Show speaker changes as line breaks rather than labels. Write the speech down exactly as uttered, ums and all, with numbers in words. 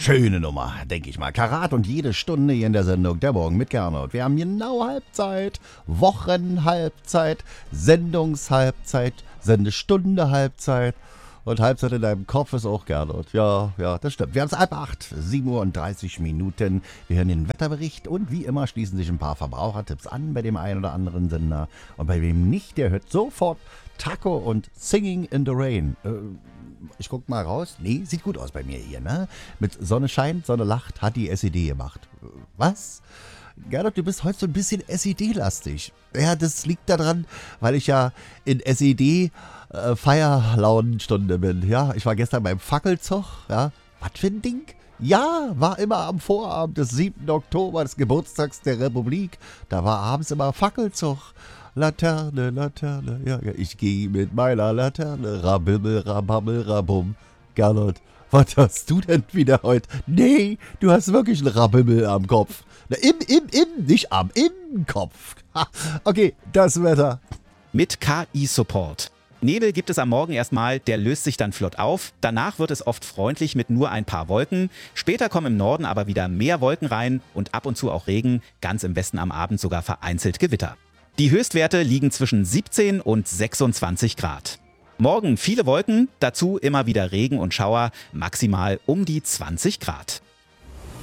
Schöne Nummer, denke ich mal. Karat und jede Stunde hier in der Sendung Der Morgen mit Gernot. Wir haben genau Halbzeit, Wochenhalbzeit, Sendungshalbzeit, Sendestunde Halbzeit. Und Halbzeit in deinem Kopf ist auch Gernot. Ja, ja, das stimmt. Wir haben es halb acht, sieben Uhr und dreißig Minuten. Wir hören den Wetterbericht und wie immer schließen sich ein paar Verbrauchertipps an bei dem einen oder anderen Sender. Und bei wem nicht, der hört sofort Taco und Singing in the Rain. Äh, ich guck mal raus. Nee, sieht gut aus bei mir hier, ne? Mit Sonne scheint, Sonne lacht, hat die S E D gemacht. Äh, was? Gernot, du bist heute so ein bisschen S E D-lastig. Ja, das liegt daran, weil ich ja in S E D äh, Feierlaunenstunde bin. Ja, ich war gestern beim Fackelzug. Ja, was für ein Ding? Ja, war immer am Vorabend des siebten Oktober, des Geburtstags der Republik. Da war abends immer Fackelzug. Laterne, Laterne, ja, ja, ich gehe mit meiner Laterne. Rabimmel, rabammel, rabum. Gernot, was hast du denn wieder heute? Nee, du hast wirklich einen Rabimmel am Kopf. Na, im, im, im, nicht am, im Kopf. Ha, okay, das Wetter.
Mit K I-Support. Nebel gibt es am Morgen erstmal, der löst sich dann flott auf. Danach wird es oft freundlich mit nur ein paar Wolken. Später kommen im Norden aber wieder mehr Wolken rein und ab und zu auch Regen. Ganz im Westen am Abend sogar vereinzelt Gewitter. Die Höchstwerte liegen zwischen siebzehn und sechsundzwanzig Grad. Morgen viele Wolken, dazu immer wieder Regen und Schauer, maximal um die zwanzig Grad.